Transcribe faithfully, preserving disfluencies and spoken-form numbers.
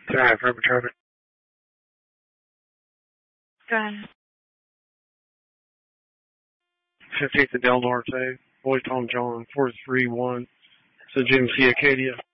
Sorry, Purple Traffic. Go ahead. fifteenth of Del Norte, Boy Tom John, four three one, to Jim C. Acadia.